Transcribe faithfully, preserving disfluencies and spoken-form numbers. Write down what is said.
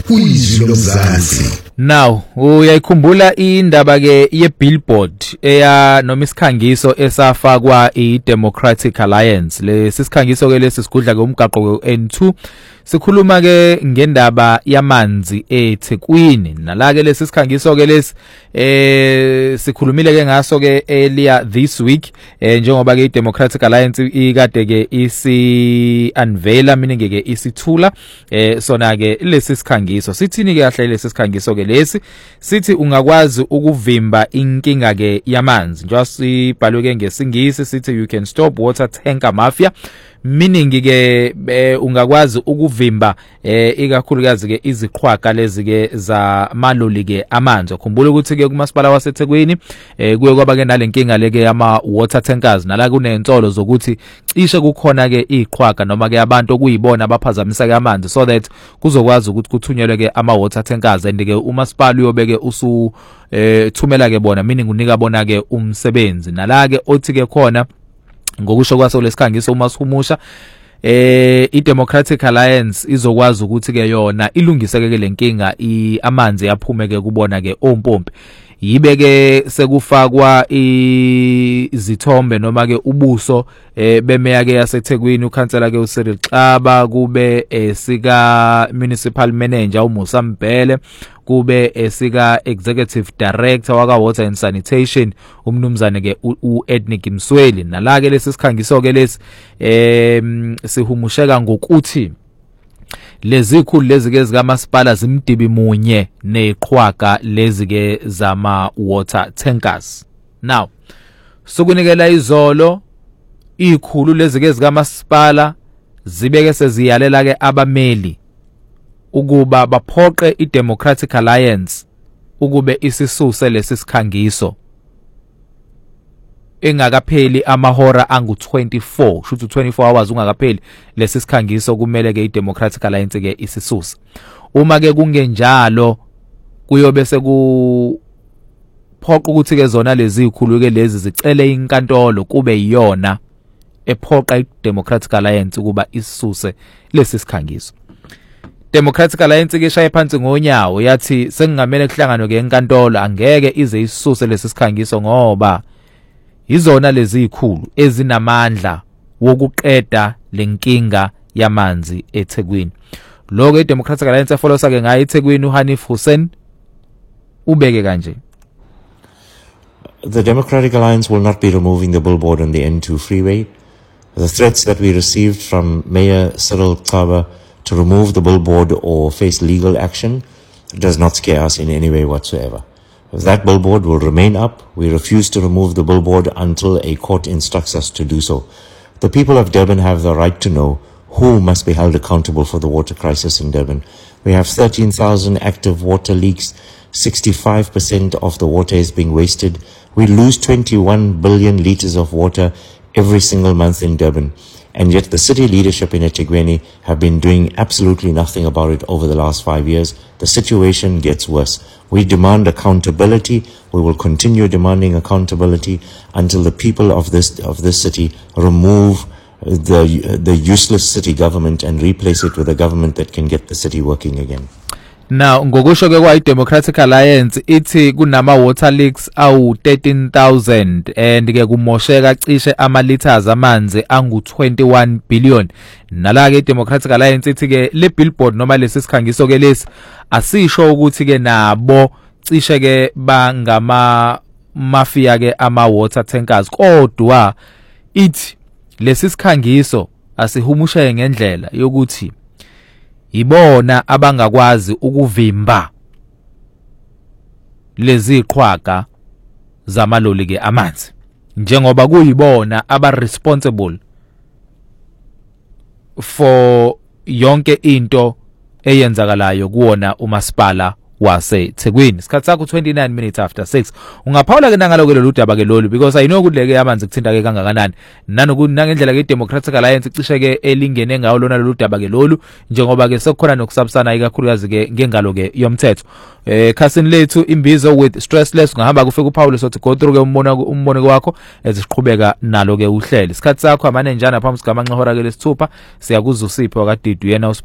uyizwi lomzansi. Now uyayikhumbula indaba ke ye-billboard eya noma isikhangiso esafakwa i-Democratic Alliance. Lesi sikhangiso ke lesi sigudla ke umgaqo ke N two sikhuluma ke ngendaba yamanzi eThekwini. Nala ke lesi sikhangiso ke lesi eh sikhulumile ke ngaso ke earlier this week eh njengoba ke i-Democratic Alliance ikade ke isi unveil meaning ke isithula eh sona ke lesi sikhangiso sithini ke kahle lesi sikhangiso ke lesi sithi ungakwazi ukuvimba inkinga ke yamanzi njengoba sibhalwe ke ngesingisi sithi you can stop water tanker mafia meaning ke eh, ungakwazi ukuvimba eh, ikakhulukazi ke iziqhwaga lezi ke za maloli ke amanzi. Ukhumbula ukuthi ke kumasipala waseThekwini eh, kuye kwaba ke nalenkinga leke yama water tankers nala kunentsolo zokuthi cishe kukhona ke iqhwaga noma ke abantu okuyibona abaphazamisa ke amanzi so that kuzokwazi ukuthi kuthunyelwe ke ama water tankers and ke umasipala uyobeke usu eh, thumela ke bona meaning unika bona ke umsebenzi nala ke othi ke khona ngokusho kwaso lesikhangiso uma sihumusha eh i-Democratic Alliance izokwazi ukuthi ke yona ilungiseke ke lenkinga amanzi yaphume ke kubona ke ompompi yibe ke sekufakwa izithombe noma ke ubuso eh bemeya ke yaseThekwini ukhansela ke uCyril Xaba kube esika municipal manager uMusa Mbele kube esika executive director waka water and sanitation umnumzane ke uEdnick Msweli nala ke lesi sikhangiso ke lesi eh sihumusheka ngokuthi lezi khulu lezi ke zikamasipala zimdibi munye neqhwaga lezi ke zama water tankers. Now sokunikela izolo ikhulu lezi ke zikamasipala zibeke seziyalela ke abameli ukuba baphoqe i-Democratic Alliance ukube isisuse lesi sikhangiso engakapheli amahora angu twenty-four shuthi twenty-four hours ungakapheli lesi sikhangiso kumele ke i-Democratic Alliance ke isisuse. Uma ke kungenjalo kuyobe seku phoqa ukuthi ke zona lezi ikhulu ke lezi zicele inkantolo kube iyona ephoqa i-Democratic Alliance kuba isisuse lesi sikhangiso. Democratic Alliance ke shaye phansi ngonyawo yathi sengingamele kuhlangano ke enkantolo angeke ize isisuse lesi sikhangiso ngoba izona lezi ikhulu ezinamandla wokuqeda lenkinga yamanzi eThekwini. Lokho iDemocratic Alliance efollow ke ngayi eThekwini uHanif Hussein ubeke kanje. The Democratic Alliance will not be removing the billboard on the N two freeway. The threats that we received from Mayor Cyril Xaba to remove the billboard or face legal action does not scare us in any way whatsoever. That billboard will remain up. We refuse to remove the billboard until a court instructs us to do so. The people of Durban have the right to know who must be held accountable for the water crisis in Durban. We have thirteen thousand active water leaks. sixty-five percent of the water is being wasted. We lose twenty-one billion liters of water every single month in Durban. And yet the city leadership in eThekwini have been doing absolutely nothing about it over the last five years. The situation gets worse. We demand accountability. We will continue demanding accountability until the people of this of this city remove the the useless city government and replace it with a government that can get the city working again. Now ngokusho ke kwa i-Democratic Alliance ithi kunama water leaks awu thirteen thousand and ke kumosheka cishe ama liters amanzi angu twenty-one billion. Nala ke i-Democratic Alliance ithi ke le billboard noma lesi sikhangiso ke lesi asisho ukuthi ke nabo cishe ke bangama mafia ke ama water tankers kodwa ithi lesi sikhangiso asihumushe ngendlela yokuthi ibona abangakwazi ukuvimba lezi iqhwaga zamaloli ke amanzi njengoba kuyibona aba responsible for yonke into eyenzakalayo kuona umasipala waseThekwini. Isikhathi sakho twenty-nine minutes after six. Ungaphawula ke nangalo ke lolu daba ke lolu because I know ukuthi leke amanzi kuthinta ke kangakanani. Nanokuthi nangendlela ke Democratic Alliance cishe ke elingene ngawo lona lolu daba ke lolu njengoba ke sekukhona nokusabsana ikakhulukazi ke ngengalo ke yomthetho. Eh cousin lethu Imbizo with Stressless ungahamba kufika uPaul sothi go through ke umbono umbono wakho eziqhubeka nalo ke uhlelo. Isikhathi sakho amane njana phambi sigamanxa hora ke lesithupha siyakuzusipho kaDidu yena